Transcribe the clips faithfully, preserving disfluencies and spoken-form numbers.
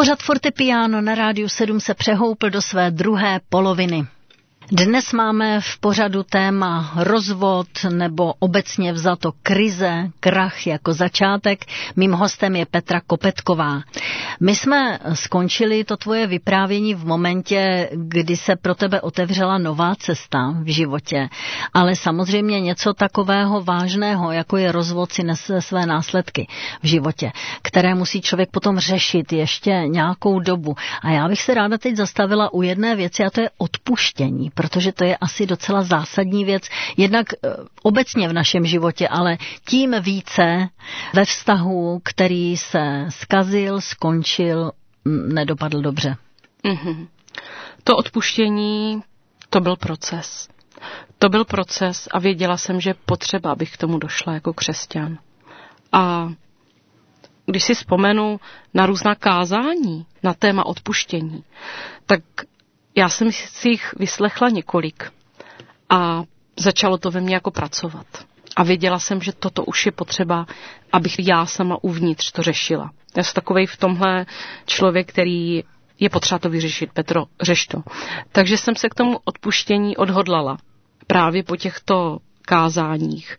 Pořad Fortepiano na Rádiu sedm se přehoupl do své druhé poloviny. Dnes máme v pořadu téma rozvod nebo obecně vzato krize, krach jako začátek. Mým hostem je Petra Kopetková. My jsme skončili to tvoje vyprávění v momentě, kdy se pro tebe otevřela nová cesta v životě, ale samozřejmě něco takového vážného, jako je rozvod, si nese své následky v životě, které musí člověk potom řešit ještě nějakou dobu. A já bych se ráda teď zastavila u jedné věci, a to je odpuštění, protože to je asi docela zásadní věc, jednak obecně v našem životě, ale tím více ve vztahu, který se zkazil, skončil, nedopadl dobře. Mm-hmm. To odpuštění, to byl proces. To byl proces a věděla jsem, že potřeba, abych k tomu došla jako křesťan. A když si vzpomenu na různá kázání na téma odpuštění, tak já jsem si jich vyslechla několik a začalo to ve mně jako pracovat. A věděla jsem, že toto už je potřeba, abych já sama uvnitř to řešila. Já jsem takovej v tomhle člověk, který je potřeba to vyřešit. Petro, řeš to. Takže jsem se k tomu odpuštění odhodlala. Právě po těchto kázáních.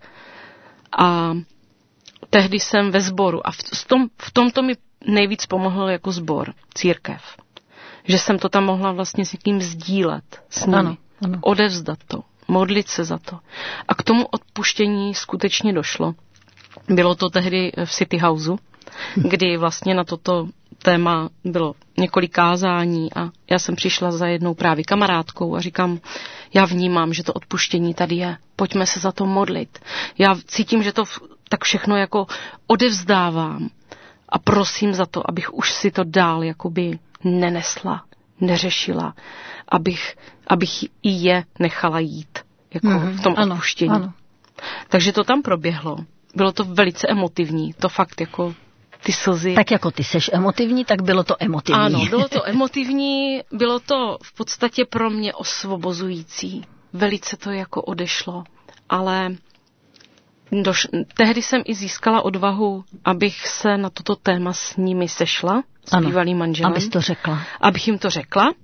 A tehdy jsem ve sboru. A v, tom, v tomto mi nejvíc pomohl jako sbor, církev. Že jsem to tam mohla vlastně s někým sdílet, s nimi, ano, ano. Odevzdat to, modlit se za to. A k tomu odpuštění skutečně došlo. Bylo to tehdy v City Houseu, kdy vlastně na toto téma bylo několik kázání a já jsem přišla za jednou právě kamarádkou a říkám, já vnímám, že to odpuštění tady je, pojďme se za to modlit. Já cítím, že to tak všechno jako odevzdávám a prosím za to, abych už si to dál jakoby nenesla, neřešila, abych, abych i je nechala jít, jako mm-hmm, v tom ano, odpuštění. Ano. Takže to tam proběhlo. Bylo to velice emotivní, to fakt jako ty slzy. Tak jako ty seš emotivní, tak bylo to emotivní. Ano, bylo to emotivní, bylo to v podstatě pro mě osvobozující. Velice to jako odešlo, ale doš- tehdy jsem i získala odvahu, abych se na toto téma s nimi sešla, s ano, bývalým manželem. Abys to řekla. Abych jim to řekla.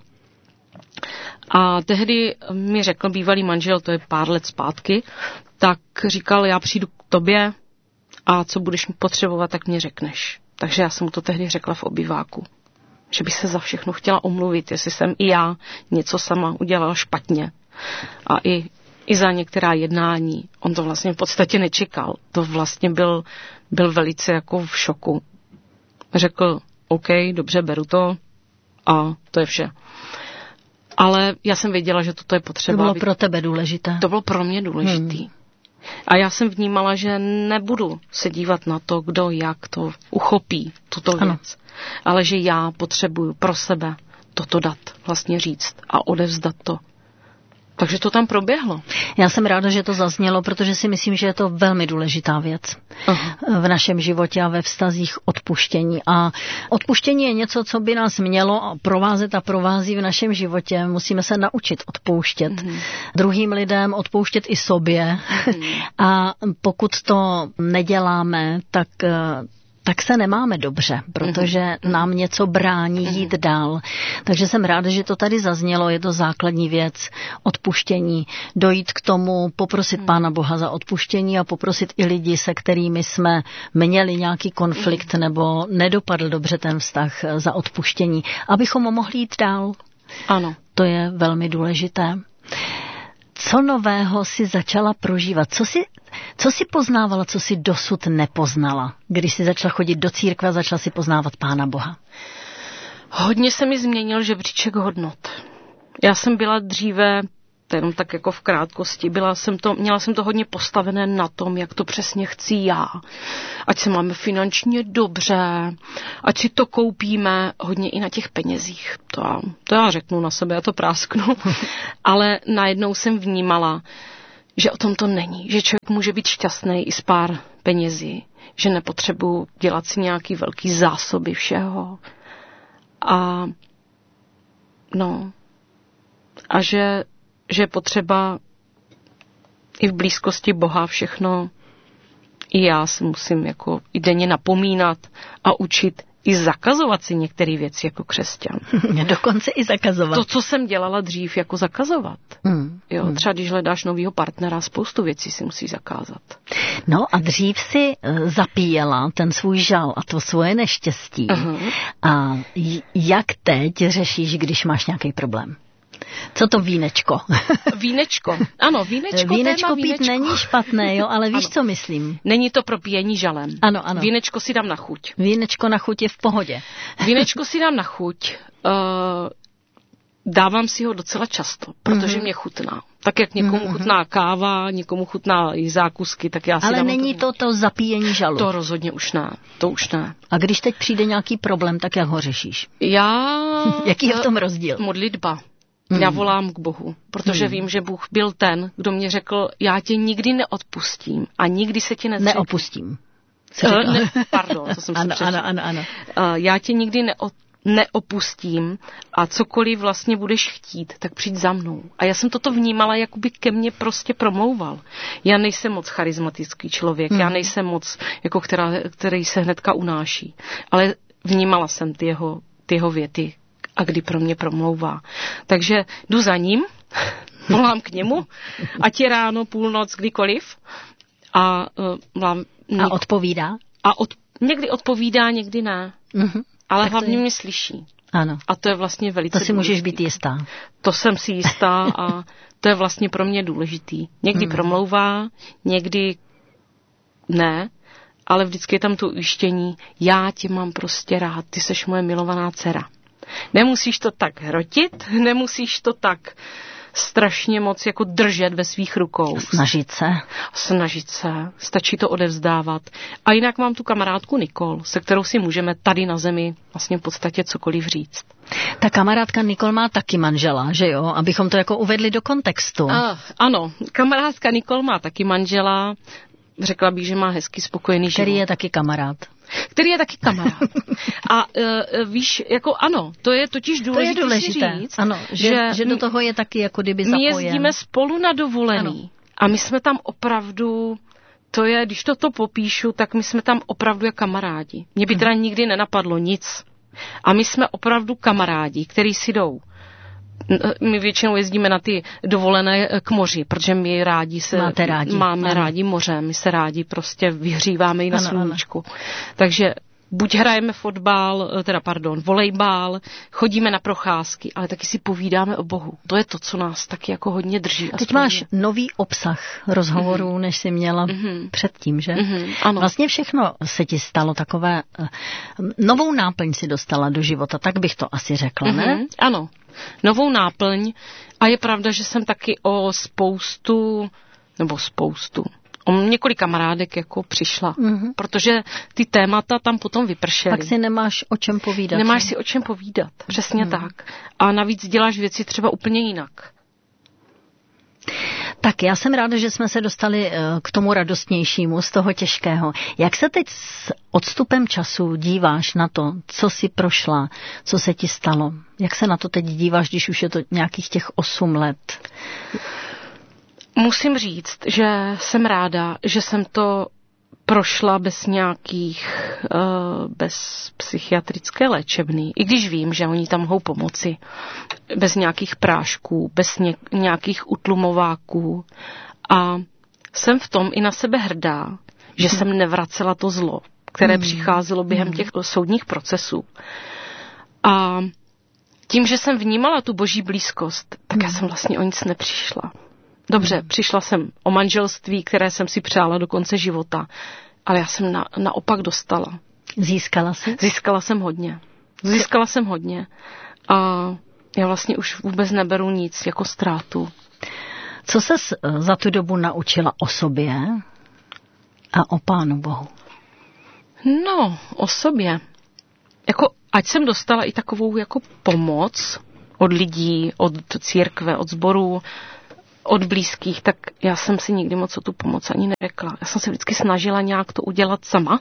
A tehdy mi řekl bývalý manžel, to je pár let zpátky, tak říkal, já přijdu k tobě a co budeš potřebovat, tak mě řekneš. Takže já jsem mu to tehdy řekla v obyváku, že bych se za všechno chtěla omluvit, jestli jsem i já něco sama udělala špatně. A i, i za některá jednání. On to vlastně v podstatě nečekal. To vlastně byl, byl velice jako v šoku. Řekl, OK, dobře, beru to a to je vše. Ale já jsem věděla, že toto je potřeba. To bylo aby... pro tebe důležité. To bylo pro mě důležitý. Hmm. A já jsem vnímala, že nebudu se dívat na to, kdo jak to uchopí, tuto věc. Ano. Ale že já potřebuju pro sebe toto dát, vlastně říct a odevzdat to. Takže to tam proběhlo. Já jsem ráda, že to zaznělo, protože si myslím, že je to velmi důležitá věc uh-huh. v našem životě a ve vztazích odpuštění. A odpuštění je něco, co by nás mělo provázet a provází v našem životě. Musíme se naučit odpouštět uh-huh. druhým lidem, odpouštět i sobě. Uh-huh. A pokud to neděláme, tak tak se nemáme dobře, protože mm-hmm. nám něco brání jít mm-hmm. dál. Takže jsem ráda, že to tady zaznělo, je to základní věc, odpuštění. Dojít k tomu, poprosit mm-hmm. Pána Boha za odpuštění a poprosit i lidi, se kterými jsme měli nějaký konflikt mm-hmm. nebo nedopadl dobře ten vztah, za odpuštění, abychom mohli jít dál. Ano. To je velmi důležité. Co nového si začala prožívat? Co si, co si poznávala, co si dosud nepoznala, když si začala chodit do církve a začala si poznávat Pána Boha? Hodně se mi změnil žebříček hodnot. Já jsem byla dříve, jenom tak jako v krátkosti, byla jsem to, měla jsem to hodně postavené na tom, jak to přesně chci já. Ať se máme finančně dobře, ať si to koupíme, hodně i na těch penězích. To já, to já řeknu na sebe, já to prásknu. Ale najednou jsem vnímala, že o tom to není. Že člověk může být šťastný i s pár penězí. Že nepotřebuji dělat si nějaký velký zásoby všeho. A no, a že že je potřeba i v blízkosti Boha všechno, i já se musím jako i denně napomínat a učit i zakazovat si některé věci jako křesťan. Dokonce i zakazovat. To, co jsem dělala dřív, jako zakazovat. Mm. Jo, mm. Třeba když hledáš novýho partnera, spoustu věcí si musí zakázat. No a dřív si zapíjela ten svůj žal a to svoje neštěstí. Uh-huh. A jak teď řešíš, když máš nějaký problém? Co to vínečko? Vínečko, ano, vínečko, vínečko téma, pít vínečko. Není špatné, jo, ale víš, ano. co myslím? Není to pro pijení žalem. Ano, ano. Vínečko si dám na chuť. Vínečko na chuť je v pohodě. Vínečko si dám na chuť. Uh, dávám si ho docela často, protože mm-hmm. mě chutná. Tak jak někomu mm-hmm. chutná káva, někomu chutná i zákusky, tak já si ale dám... Ale není to to zapíjení žalu. To rozhodně už ne, to už ne. A když teď přijde nějaký problém, tak jak ho řešíš? Já... Jaký je v tom rozdíl? Modlitba. Mm. Já volám k Bohu, protože mm. vím, že Bůh byl ten, kdo mě řekl, já tě nikdy neodpustím a nikdy se ti nezřeknu. Neopustím. Uh, ne, pardon, to jsem si ano, přečetla. Ano, ano, ano. Uh, já tě nikdy neod, neopustím a cokoliv vlastně budeš chtít, tak přijď za mnou. A já jsem toto vnímala, jakoby ke mně prostě promlouval. Já nejsem moc charismatický člověk, mm. já nejsem moc, jako která, který se hnedka unáší. Ale vnímala jsem ty jeho, ty jeho věty, a kdy pro mě promlouvá. Takže jdu za ním, volám k němu, ať je ráno, půlnoc, kdykoliv. A, uh, mám, něk- a odpovídá? A od, někdy odpovídá, někdy ne. Uh-huh. Ale tak hlavně je... mě slyší. Ano. A to je vlastně velice To si důležitý. Můžeš být jistá. To jsem si jistá a to je vlastně pro mě důležitý. Někdy uh-huh. promlouvá, někdy ne, ale vždycky je tam to ujištění, já tě mám prostě rád, ty seš moje milovaná dcera. Nemusíš to tak hrotit, nemusíš to tak strašně moc jako držet ve svých rukou. Snažit se. Snažit se, stačí to odevzdávat. A jinak mám tu kamarádku Nikol, se kterou si můžeme tady na zemi vlastně v podstatě cokoliv říct. Ta kamarádka Nikol má taky manžela, že jo? Abychom to jako uvedli do kontextu. A, ano, kamarádka Nikol má taky manžela, řekla bych, že má hezky spokojený život. Který je taky kamarád. Který je taky kamarád. A uh, víš, jako ano, to je totiž důležité, to je důležité si říct, ano, že, že, že do toho je taky jako kdyby zapojen. My jezdíme spolu na dovolený ano. A my jsme tam opravdu, to je, když to to popíšu, tak my jsme tam opravdu jako kamarádi. Mě by teda nikdy nenapadlo nic. A my jsme opravdu kamarádi, který si jdou. My většinou jezdíme na ty dovolené k moři, protože my rádi se, Máte rádi. máme ano. rádi moře, my se rádi prostě vyhříváme i na ano, sluníčku. Ano. Takže buď hrajeme fotbal, teda pardon, volejbal, chodíme na procházky, ale taky si povídáme o Bohu. To je to, co nás taky jako hodně drží. Teď máš nový obsah rozhovorů, mm-hmm. než jsi měla mm-hmm. předtím, že? Mm-hmm. Ano. Vlastně všechno se ti stalo takové, novou náplň si dostala do života, tak bych to asi řekla, mm-hmm. ne? Ano. Novou náplň a je pravda, že jsem taky o spoustu, nebo spoustu, o několik kamarádek jako přišla, mm-hmm. protože ty témata tam potom vypršely. Tak si nemáš o čem povídat. Nemáš si o čem povídat, přesně mm. tak. A navíc děláš věci třeba úplně jinak. Tak já jsem ráda, že jsme se dostali k tomu radostnějšímu, z toho těžkého. Jak se teď s odstupem času díváš na to, co jsi prošla, co se ti stalo? Jak se na to teď díváš, když už je to nějakých těch osm let? Musím říct, že jsem ráda, že jsem to prošla bez nějakých, bez psychiatrické léčebny, i když vím, že oni tam mohou pomoci, bez nějakých prášků, bez nějakých utlumováků. A jsem v tom i na sebe hrdá, že jsem nevracela to zlo, které mm. přicházelo během těch soudních procesů. A tím, že jsem vnímala tu boží blízkost, tak já jsem vlastně o nic nepřišla. Dobře, přišla jsem o manželství, které jsem si přála do konce života, ale já jsem na, naopak dostala. Získala jsi? Získala jsem hodně. Získala jsem hodně. A já vlastně už vůbec neberu nic jako ztrátu. Co ses za tu dobu naučila o sobě a o Pánu Bohu? No, o sobě. Jako, ať jsem dostala i takovou jako pomoc od lidí, od církve, od sborů, od blízkých, tak já jsem si nikdy moc o tu pomoc ani neřekla. Já jsem se vždycky snažila nějak to udělat sama.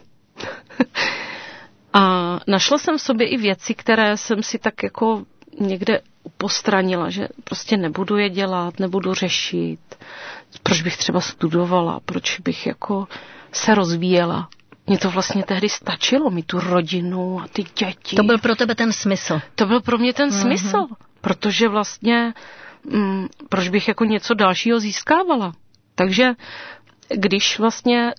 A našla jsem v sobě i věci, které jsem si tak jako někde upostranila, že prostě nebudu je dělat, nebudu řešit. Proč bych třeba studovala, proč bych jako se rozvíjela. mně to vlastně tehdy stačilo, mi tu rodinu a ty děti. To byl pro tebe ten smysl. To byl pro mě ten mm-hmm. smysl, protože vlastně, mm, proč bych jako něco dalšího získávala. Takže když vlastně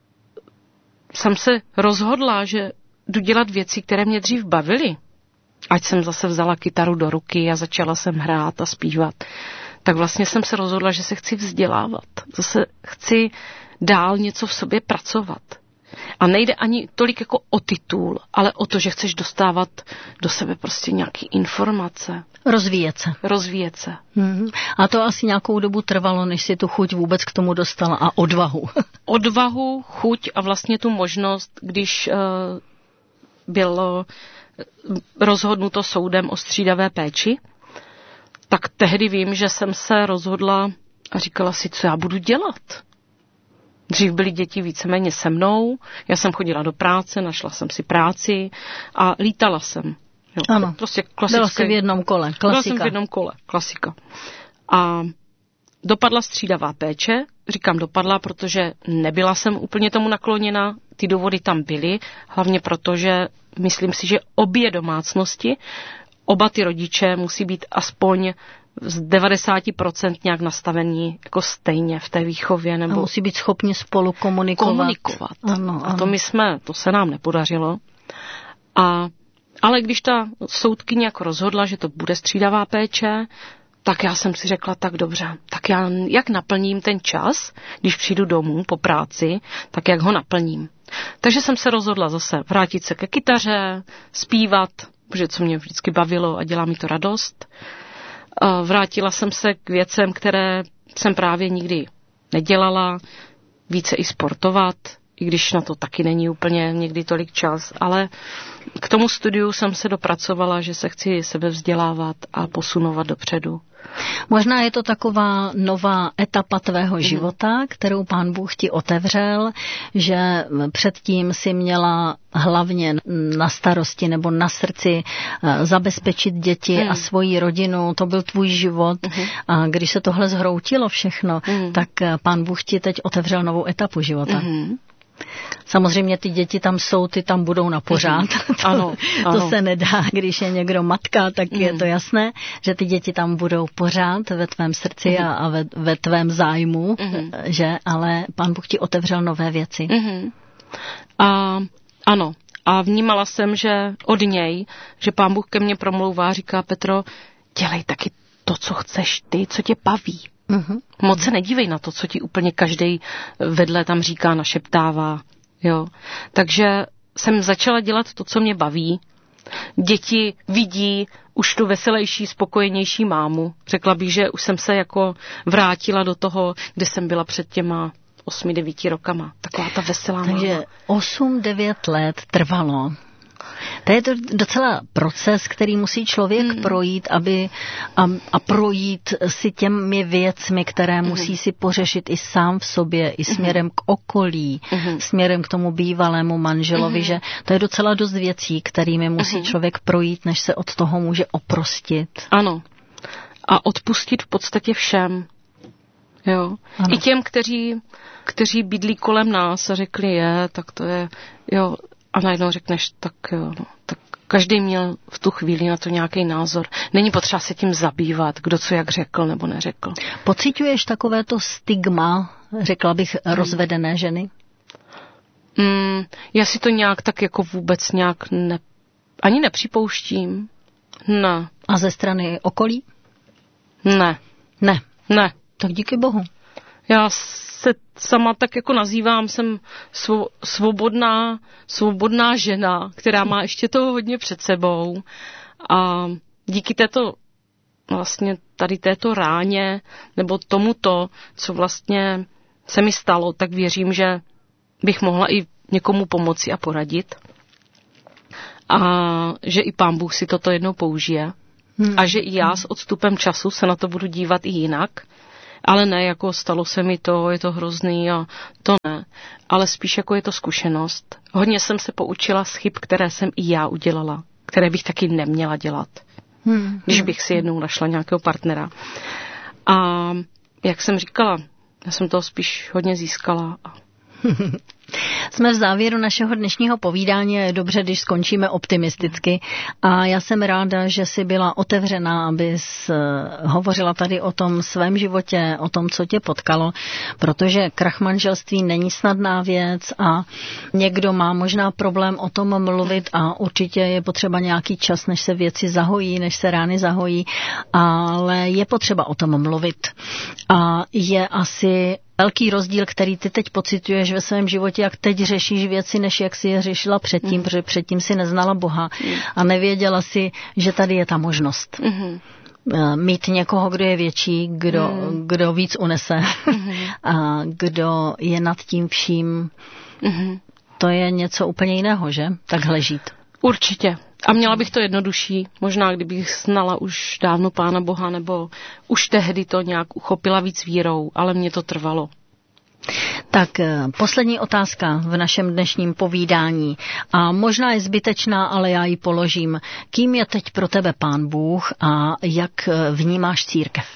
jsem se rozhodla, že jdu dělat věci, které mě dřív bavily, ať jsem zase vzala kytaru do ruky a začala jsem hrát a zpívat, tak vlastně jsem se rozhodla, že se chci vzdělávat. Zase chci dál něco v sobě pracovat. A nejde ani tolik jako o titul, ale o to, že chceš dostávat do sebe prostě nějaké informace. Rozvíjet se. Rozvíjet se. Mm-hmm. A to asi nějakou dobu trvalo, než si tu chuť vůbec k tomu dostala a odvahu. Odvahu, chuť a vlastně tu možnost, když uh, bylo rozhodnuto soudem o střídavé péči, tak tehdy vím, že jsem se rozhodla a říkala si, co já budu dělat. Dřív byly děti víceméně se mnou, já jsem chodila do práce, našla jsem si práci a lítala jsem. Jo, ano, prostě byla jsi v jednom kole, klasika. Byla jsem v jednom kole, klasika. A dopadla střídavá péče, říkám dopadla, protože nebyla jsem úplně tomu nakloněna, ty důvody tam byly, hlavně proto, že myslím si, že obě domácnosti, oba ty rodiče musí být aspoň z devadesát procent nějak nastavení jako stejně v té výchově. Nebo a musí být schopni spolu komunikovat. Komunikovat. Ano, a to my jsme, to se nám nepodařilo. A, ale když ta soudkyně jako rozhodla, že to bude střídavá péče, tak já jsem si řekla, tak dobře, tak já jak naplním ten čas, když přijdu domů po práci, tak jak ho naplním. Takže jsem se rozhodla zase vrátit se ke kytaře, zpívat, protože co mě vždycky bavilo a dělá mi to radost. Vrátila jsem se k věcem, které jsem právě nikdy nedělala, více i sportovat, i když na to taky není úplně někdy tolik čas, ale k tomu studiu jsem se dopracovala, že se chci sebevzdělávat a posunovat dopředu. Možná je to taková nová etapa tvého života, kterou Pán Bůh ti otevřel, že předtím si měla hlavně na starosti nebo na srdci zabezpečit děti mm. a svoji rodinu, to byl tvůj život. Mm. A když se tohle zhroutilo všechno, mm. tak Pán Bůh ti teď otevřel novou etapu života. Mm. Samozřejmě ty děti tam jsou, ty tam budou na pořád. Mm. to, ano, ano. to se nedá, když je někdo matka, tak mm. je to jasné, že ty děti tam budou pořád ve tvém srdci mm. a, a ve, ve tvém zájmu, mm. že, ale Pán Bůh ti otevřel nové věci. Mm. A ano, a vnímala jsem, že od něj, že Pán Bůh ke mně promlouvá, říká Petro, dělej taky to, co chceš ty, co tě baví. Mm-hmm. Moc se nedívej na to, co ti úplně každej vedle tam říká, našeptává. Jo. Takže jsem začala dělat to, co mě baví. Děti vidí už tu veselější, spokojenější mámu. Řekla bych, že už jsem se jako vrátila do toho, kde jsem byla před těma osmi, devíti rokama. Taková ta veselá Takže máma. osm, devět let trvalo. To je to docela proces, který musí člověk mm. projít, aby a, a projít si těmi věcmi, které mm. musí si pořešit i sám v sobě, i směrem k okolí, mm. směrem k tomu bývalému manželovi, mm. že to je docela dost věcí, kterými musí mm. člověk projít, než se od toho může oprostit. Ano. A odpustit v podstatě všem. Jo. I těm, kteří, kteří bydlí kolem nás a řekli je, tak to je, jo, a najednou řekneš, tak jo, no, tak každý měl v tu chvíli na to nějaký názor. Není potřeba se tím zabývat, kdo co jak řekl nebo neřekl. Pociťuješ takovéto stigma, řekla bych, hmm. rozvedené ženy? Mm, já si to nějak tak jako vůbec nějak ne, ani nepřipouštím. Ne. A ze strany okolí? Ne. Ne. Ne. Tak díky Bohu. Já se sama tak jako nazývám, jsem svobodná, svobodná žena, která má ještě toho hodně před sebou. A díky této, vlastně tady této ráně, nebo tomuto, co vlastně se mi stalo, tak věřím, že bych mohla i někomu pomoci a poradit. A že i Pán Bůh si toto jednou použije. Hmm. A že i já s odstupem času se na to budu dívat i jinak. Ale ne, jako stalo se mi to, je to hrozný a to ne. Ale spíš jako je to zkušenost. Hodně jsem se poučila z chyb, které jsem i já udělala, které bych taky neměla dělat, hmm. když bych si jednou našla nějakého partnera. A jak jsem říkala, já jsem toho spíš hodně získala. Jsme v závěru našeho dnešního povídání, je dobře, když skončíme optimisticky a já jsem ráda, že jsi byla otevřená, abys hovořila tady o tom svém životě, o tom, co tě potkalo, protože krach manželství není snadná věc a někdo má možná problém o tom mluvit a určitě je potřeba nějaký čas, než se věci zahojí, než se rány zahojí, ale je potřeba o tom mluvit a je asi velký rozdíl, který ty teď pocituješ ve svém životě, jak teď řešíš věci, než jak si je řešila předtím, mm. protože předtím si neznala Boha mm. a nevěděla si, že tady je ta možnost. Mm. Mít někoho, kdo je větší, kdo, mm. kdo víc unese mm. a kdo je nad tím vším. Mm. To je něco úplně jiného, že? Takhle žít. Určitě. A měla bych to jednodušší, možná kdybych znala už dávno Pána Boha, nebo už tehdy to nějak uchopila víc vírou, ale mě to trvalo. Tak poslední otázka v našem dnešním povídání a možná je zbytečná, ale já ji položím. Kým je teď pro tebe Pán Bůh a jak vnímáš církev?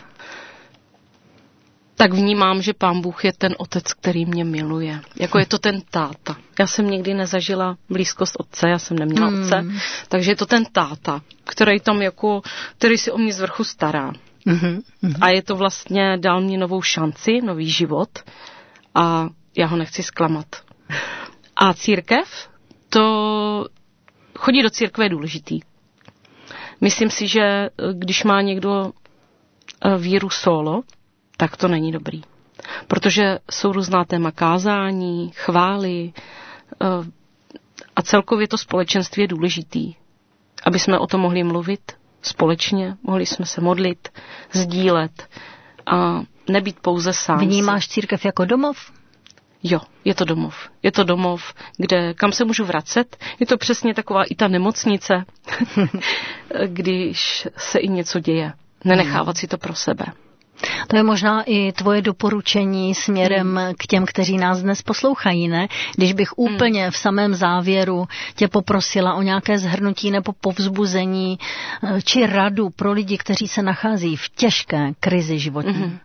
Tak vnímám, že Pán Bůh je ten otec, který mě miluje. Jako je to ten táta. Já jsem nikdy nezažila blízkost otce, já jsem neměla hmm. otce, takže je to ten táta, který tam jako, který si o mě z vrchu stará. Hmm. A je to vlastně, dal mě novou šanci, nový život a já ho nechci zklamat. A církev, to chodí do církve je důležitý. Myslím si, že když má někdo víru solo, tak to není dobrý. Protože jsou různá téma kázání, chvály a celkově to společenství je důležitý. Aby jsme o tom mohli mluvit společně, mohli jsme se modlit, sdílet a nebýt pouze sám. Vnímáš církev jako domov? Jo, je to domov. Je to domov, kde, kam se můžu vracet. Je to přesně taková i ta nemocnice, když se i něco děje. Nenechávat si to pro sebe. To je možná i tvoje doporučení směrem mm. k těm, kteří nás dnes poslouchají, ne? Když bych úplně v samém závěru tě poprosila o nějaké shrnutí nebo povzbuzení či radu pro lidi, kteří se nachází v těžké krizi životní. Mm.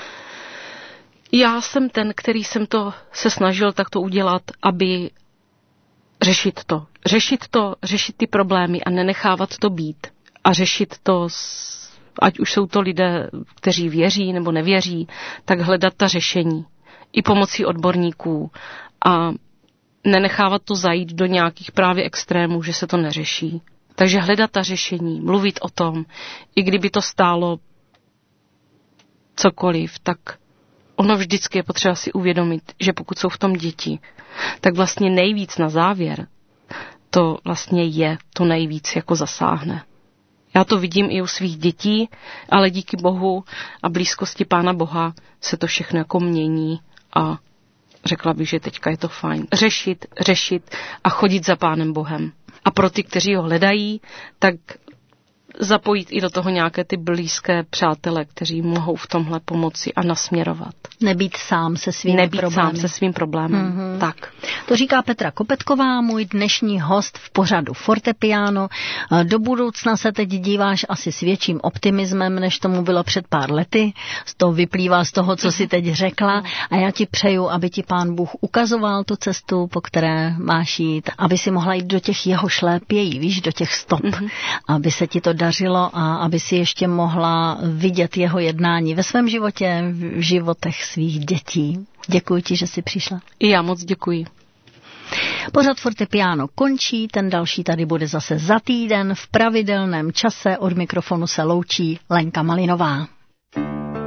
Já jsem ten, který jsem to se snažil takto udělat, aby řešit to. Řešit to, řešit ty problémy a nenechávat to být. A řešit to s ať už jsou to lidé, kteří věří nebo nevěří, tak hledat ta řešení. I pomocí odborníků. A nenechávat to zajít do nějakých právě extrémů, že se to neřeší. Takže hledat ta řešení, mluvit o tom, i kdyby to stálo cokoliv, tak ono vždycky je potřeba si uvědomit, že pokud jsou v tom děti, tak vlastně nejvíc na závěr to vlastně je, to nejvíc jako zasáhne. Já to vidím i u svých dětí, ale díky Bohu a blízkosti Pána Boha se to všechno jako mění a řekla bych, že teďka je to fajn. Řešit, řešit a chodit za Pánem Bohem. A pro ty, kteří ho hledají, tak zapojit i do toho nějaké ty blízké přátele, kteří mohou v tomhle pomoci a nasměrovat. Nebýt sám se svými Nebýt problémy. sám se svým problémem, mm-hmm. tak. To říká Petra Kopetková, můj dnešní host v pořadu Fortepiano. Do budoucna se teď díváš asi s větším optimismem, než tomu bylo před pár lety. To vyplývá z toho, co jsi teď řekla. A já ti přeju, aby ti Pán Bůh ukazoval tu cestu, po které máš jít, aby si mohla jít do těch jeho šlépějí, víš, do těch stop. Mm-hmm. Aby se ti to dařilo a aby si ještě mohla vidět jeho jednání ve svém životě, v životech svých dětí. Děkuji ti, že jsi přišla. I já moc děkuji. Pořad Fortepiano končí, ten další tady bude zase za týden v pravidelném čase. Od mikrofonu se loučí Lenka Malinová.